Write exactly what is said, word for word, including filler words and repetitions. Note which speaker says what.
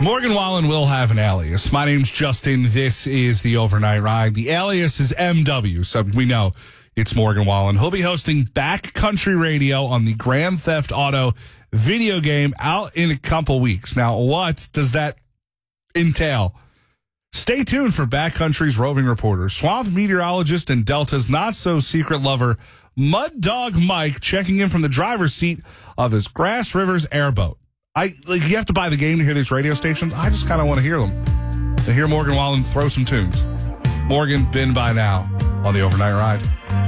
Speaker 1: Morgan Wallen will have an alias. My name's Justin. This is the Overnight Ride. The alias is M W, so we know it's Morgan Wallen. He'll be hosting Backcountry Radio on the Grand Theft Auto video game out in a couple weeks. Now, what does that entail? Stay tuned for Backcountry's roving reporter, swamp meteorologist, and Delta's not-so-secret lover, Mud Dog Mike, checking in from the driver's seat of his Grass Rivers airboat. I like you have to buy the game to hear these radio stations. I just kind of want to hear them. To hear Morgan Wallen throw some tunes. Morgan, been by now on the Overnight Ride.